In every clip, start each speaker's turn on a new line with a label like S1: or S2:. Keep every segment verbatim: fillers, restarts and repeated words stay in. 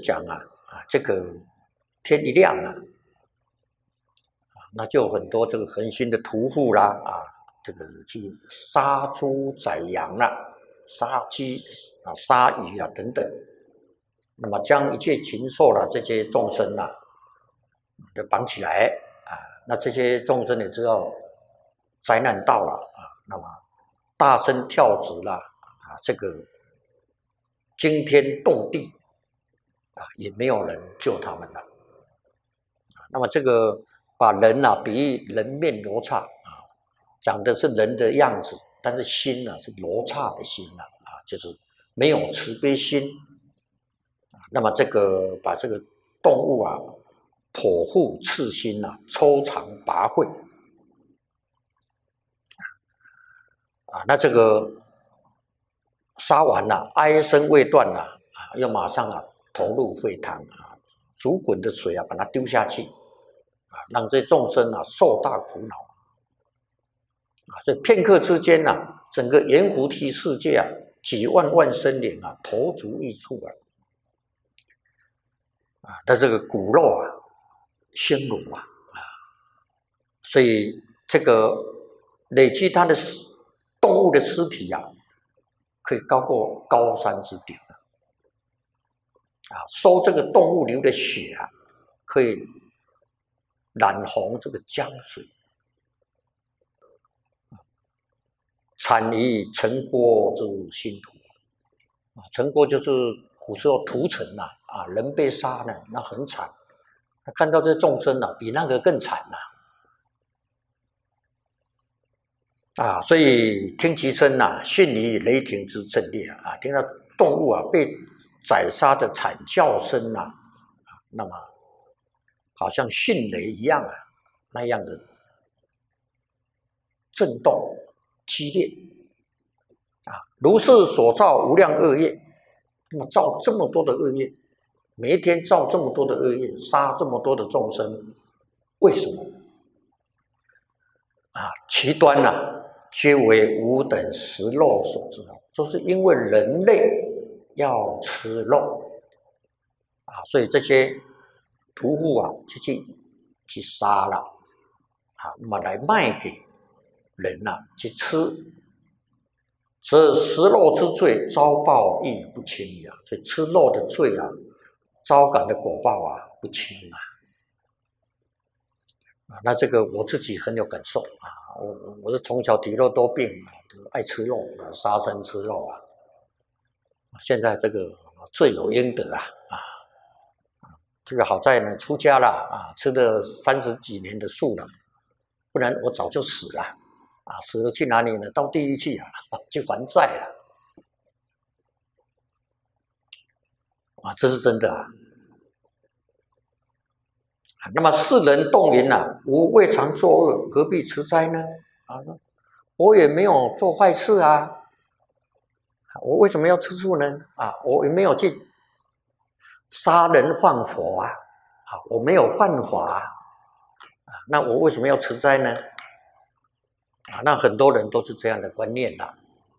S1: 讲啊啊，这个天一亮啊，那就有很多这个恒星的屠户啦啊，这个去杀猪宰羊啦、啊、杀鸡啊、杀鱼啊等等，那么将一切禽兽啦、这些众生呐、啊，就绑起来啊，那这些众生也知道灾难到了啊，那么大声跳指啦啊，这个惊天动地啊，也没有人救他们了。那么这个把人呐、啊、比喻人面罗刹啊，长的是人的样子，但是心呢、啊、是罗刹的心呐 啊, 啊，就是没有慈悲心啊。那么这个把这个动物啊剖腹刺心呐、啊，抽肠拔肺啊，那这个杀完了、啊，哀声未断了 啊, 啊，又马上啊投入沸汤啊，煮滚的水啊把它丢下去。啊，让这众生啊受大苦恼啊！所以片刻之间啊，整个圆弧体世界啊，几万万生灵啊，投足异处啊！啊，它这个骨肉啊，鲜乳啊啊，所以这个累积它的动物的尸体啊，可以高过高山之顶啊！啊，收这个动物流的血啊，可以染红这个江水，产于城郭之新土啊，城郭就是古时候屠城呐啊，人被杀呢，那很惨。他看到这众生啊，比那个更惨呐啊，所以听其声呐，迅于雷霆之震裂啊，听到动物啊被宰杀的惨叫声呐啊，那么好像迅雷一样啊，那样的震动激烈啊！如是所造无量恶业，那么造这么多的恶业，每一天造这么多的恶业，杀这么多的众生，为什么？啊，其端呐、啊，皆为吾等食肉所致，都是因为人类要吃肉啊，所以这些屠户啊，就去去杀了啊，那么来卖给人呐、啊、去吃，则食肉之罪遭报亦不轻呀。所以吃肉的罪啊，遭感的果报啊不轻啊。啊，那这个我自己很有感受啊，我我是从小体弱多病啊，爱吃肉啊，杀生吃肉啊，现在这个罪有应得啊啊。这个好在呢，出家了啊，吃了三十几年的素了，不然我早就死了啊！死了去哪里呢？到地狱去啊，去还债了啊！这是真的啊！那么世人动云啊，吾未尝作恶，何必持斋呢？啊，我也没有做坏事啊，我为什么要吃素呢？啊，我也没有去杀人放火啊，啊，我没有犯法啊，啊，那我为什么要持斋呢？啊，那很多人都是这样的观念的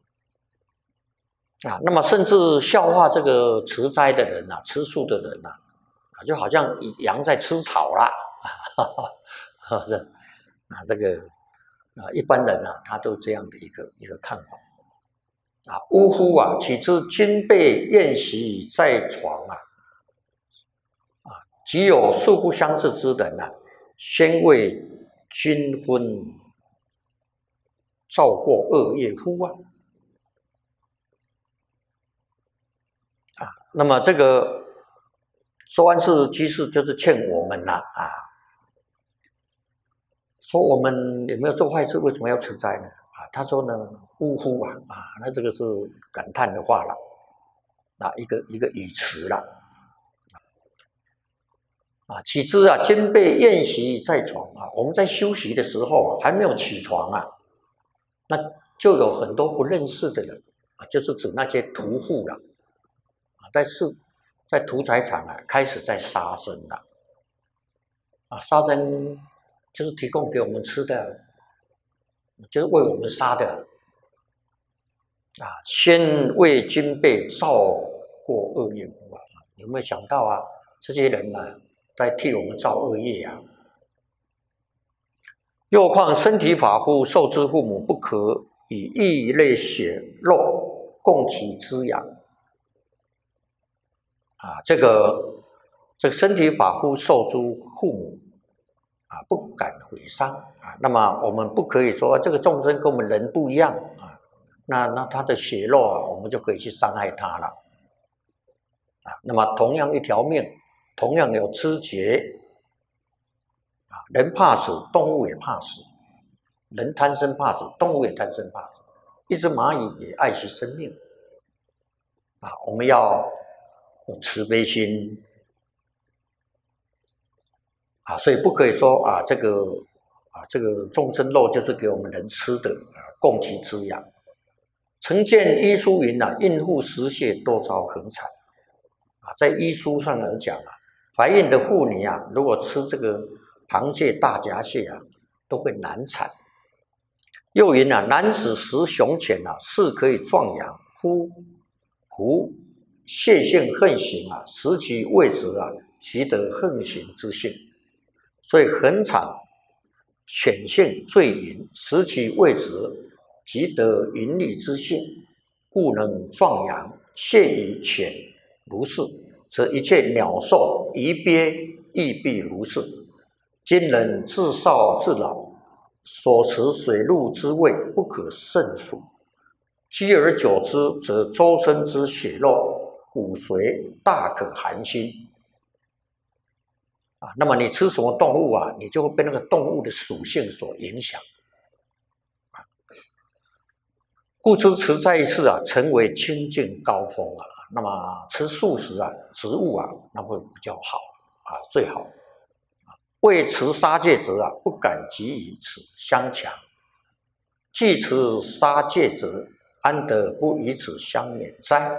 S1: 啊。那么甚至笑话这个持斋的人呐、啊，吃素的人呐、啊，啊，就好像羊在吃草啦，哈哈哈，这啊这个啊一般人啊，他都这样的一个一个看法啊。呜呼啊，岂知今被宴席在床啊，啊，即有素不相识之人啊，先为君婚造过恶业乎啊！啊，那么这个周安世居士就是劝我们呐 啊, 啊，说我们有没有做坏事，为什么要持斋呢？啊，他说呢，呜呼啊啊，那这个是感叹的话了，啊，一个一个语词了，啊，岂知啊，今被宴席在床啊，我们在休息的时候还没有起床啊，那就有很多不认识的人啊，就是指那些屠户了啊，在市在屠宰场啊，开始在杀生了啊，杀生就是提供给我们吃的，就是为我们杀的啊，先为君辈造过恶业啊， 有没有想到啊？这些人呢、啊，在替我们造恶业啊。又况身体发肤受之父母，不可以异类血肉供其滋养啊！这个这个身体发肤受诸父母啊，不敢毁伤啊。那么我们不可以说这个众生跟我们人不一样啊，那那他的血肉啊，我们就可以去伤害他了啊。那么同样一条命，同样有知觉啊，人怕死，动物也怕死。人贪生怕死，动物也贪生怕死。一只蚂蚁也爱惜生命啊！我们要有慈悲心啊，所以不可以说啊，这个啊，这个众生肉就是给我们人吃的啊，供其滋养。曾见医书云啊，孕妇食蟹多遭横产啊，在医书上有讲啊，怀孕的妇女啊，如果吃这个螃蟹、大闸蟹啊，都会难产。又云啊，男子食雄犬啊，是可以壮阳。夫夫蟹性横行啊，食其味者啊，习得横行之性。所以横产犬性最淫，食其味者，即得淫力之性，故能壮阳。蟹与犬如是，则一切鸟兽鱼鳖亦必如是。今人自少至老，所持水陆之味不可胜数，积而久之，则周身之血肉骨髓大可寒心啊。那么你吃什么动物啊，你就会被那个动物的属性所影响啊。故知持在一次啊，成为清净高峰啊。那么吃素食啊，植物啊，那会比较好啊，最好。为持杀戒者啊，不敢给予此相强；既持杀戒者，安得不以此相免哉？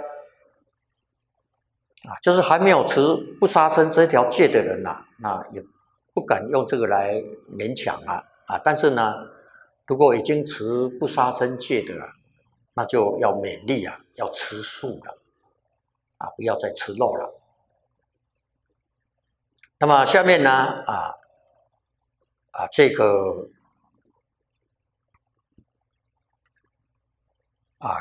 S1: 啊，就是还没有持不杀生这条戒的人呐、啊，那也不敢用这个来勉强啊啊！但是呢，如果已经持不杀生戒的了，那就要勉励啊，要吃素了啊，不要再吃肉了。那么下面呢，啊啊，这个啊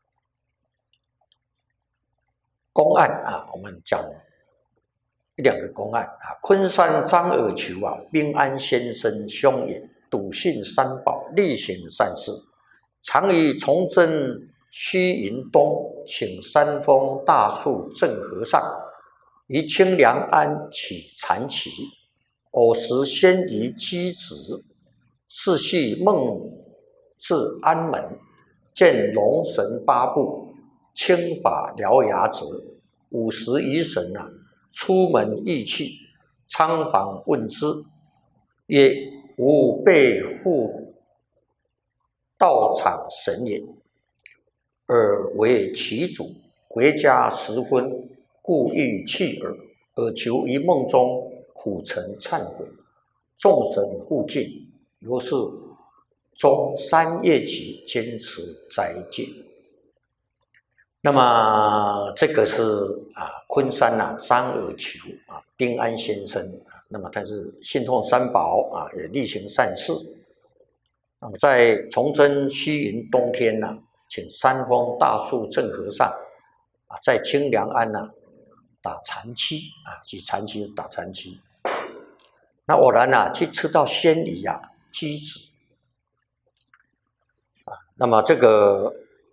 S1: 公案啊，我们讲一两个公案啊。昆山张耳球啊，兵安先生兄也，笃信三宝，力行善事，常于崇祯虚云东，请山峰大树正和尚于清凉庵起禅期。偶时先于机子，是系梦至安门，见龙神八部，清法獠牙者，五十余神啊，出门意去，参访问之，曰：吾辈护道场神也，尔为其主，回家时分，故欲弃耳。尔求于梦中，苦诚忏悔，众神护敬，由是终三夜起坚持斋戒。那么这个是啊，昆山呐、啊，张耳球啊，兵安先生啊，那么他是信奉三宝啊，也力行善事。那么在崇祯虚云冬天呢、啊，请山峰大树正和尚啊，在清凉庵呢、啊、打禅期啊，去禅期打禅期。那偶然啊，去吃到鲜鱼啊、鸡子啊，那么这个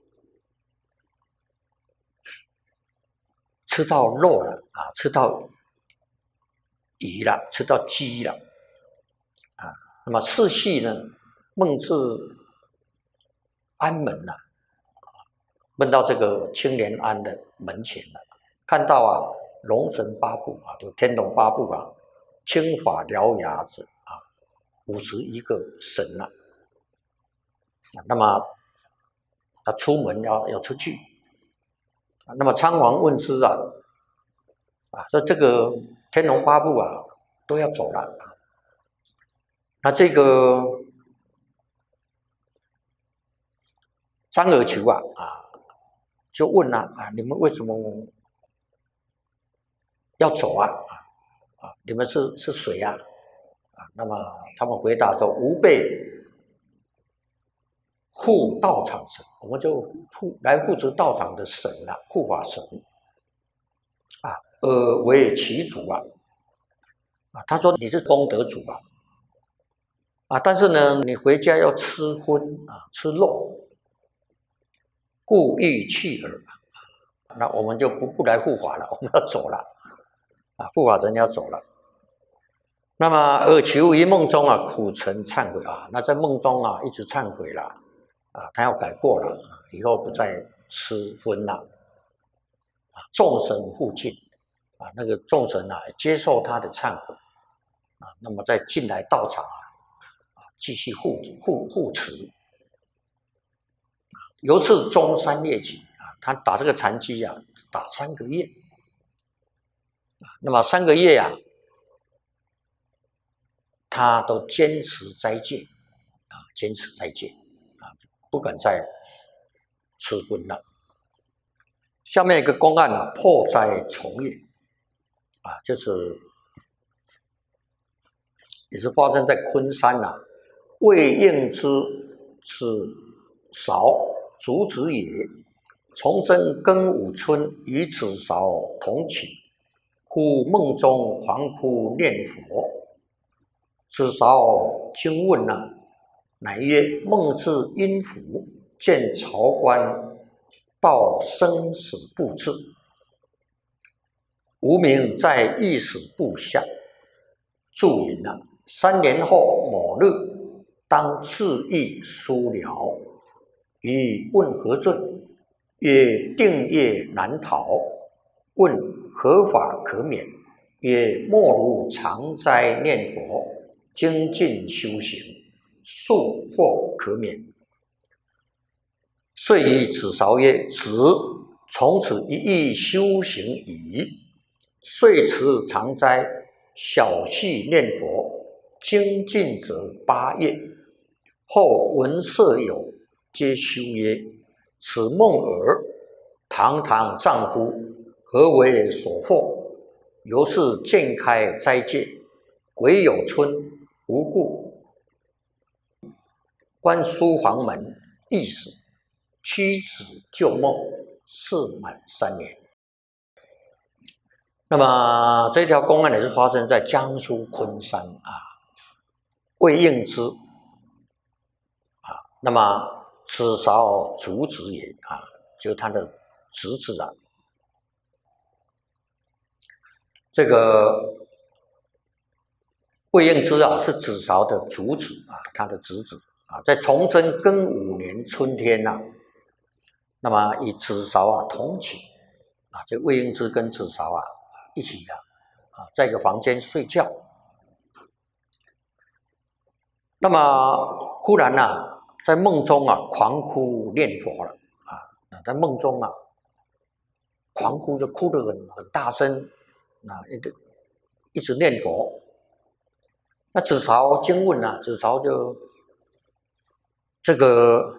S1: 吃到肉了啊，吃到鱼了，吃到鸡了啊。那么四系呢，梦至安门呐、啊，梦到这个青莲庵的门前了，看到啊龙神八部啊，就天龙八部啊，清法獠牙者啊，五十一个神呐、啊。那么他出门要要出去，那么仓皇问之啊，啊，说这个天龙八部啊都要走了啊。那这个张耳球啊啊，就问了啊，你们为什么要走啊啊！你们是是谁啊？啊，那么他们回答说：吾辈护道场神，我们就护来护持道场的神啊，护法神啊，而为其主啊啊！他说你是功德主啊啊！但是呢，你回家要吃荤啊，吃肉，故欲弃耳。那我们就不不来护法了，我们要走了啊！护法神要走了。那么而求于梦中啊，苦诚忏悔啊，那在梦中啊一直忏悔了啊，他要改过了，以后不再吃荤了啊。众神护敬啊，那个众神啊接受他的忏悔啊，那么再进来道场啊啊继续护护护持啊。由是终三业起啊，他打这个禅机啊，打三个月啊，那么三个月啊。他都坚持斋戒啊，坚持斋戒啊，不敢再吃荤了。下面一个公案啊，破斋重业啊，就是也是发生在昆山呐、啊，魏应之子韶族子也，重生庚午春，与子韶同寝，忽梦中狂哭念佛。子韶惊问啊，乃曰：梦至阴府，见朝官报生死簿志，无名在御史部下。注引啊，三年后某日，当自缢疏了，于问何罪？曰：定业难逃。问何法可免？曰：莫如常斋念佛，精进修行，速或可免。遂与子韶曰：子从此一意修行矣。遂持常斋，小细念佛，精进者八月。后闻舍友皆修曰：此梦尔，堂堂丈夫，何为所惑？由是渐开斋戒，癸酉春，无故观书房门，御史屈指旧梦，事满三年。那么这条公案也是发生在江苏昆山啊，魏应之啊，那么子韶族子也啊，就他的侄子啊，这个魏应之啊是子韶的族子啊，他的侄子啊，在崇祯庚午年春天呐、啊，那么与子韶啊同寝啊，这魏应之跟子韶啊一起啊啊在一个房间睡觉。那么忽然呢、啊，在梦中啊狂哭念佛了啊，在梦中啊狂哭，就哭得很很大声啊，一直一直念佛。那子韶惊问啊，子韶就这个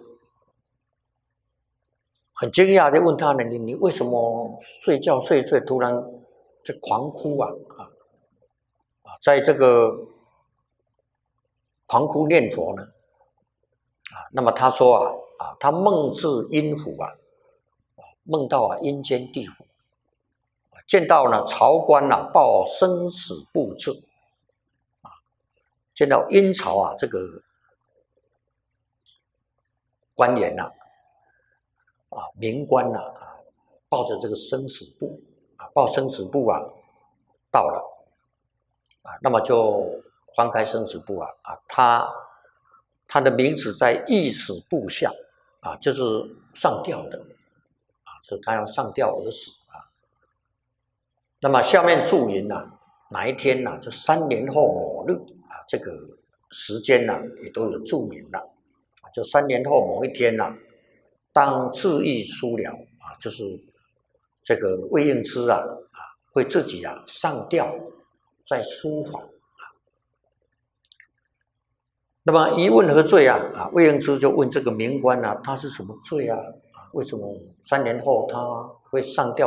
S1: 很惊讶的问他呢，你你为什么睡觉睡睡突然就狂哭啊啊啊，在这个狂哭念佛呢？啊，那么他说啊啊，他梦至阴府啊，梦到啊阴间地府，见到呢朝官啊报生死簿志，啊，见到阴朝啊这个官员呐、啊，啊民官呐 啊, 啊，抱着这个生死簿啊，报生死簿啊到了啊，那么就翻开生死簿啊啊，他他的名字在御史部下啊，就是上吊的啊，就是他要上吊而死啊。那么下面注明啊，哪一天呢、啊？就三年后某日啊，这个时间呢、啊、也都有注明了啊，就三年后某一天呢、啊，当自缢疏了啊，就是这个魏应之啊啊会自己啊上吊在书房。那么一问何罪啊？啊，魏应之就问这个民官啊，他是什么罪啊？啊，为什么三年后他会上吊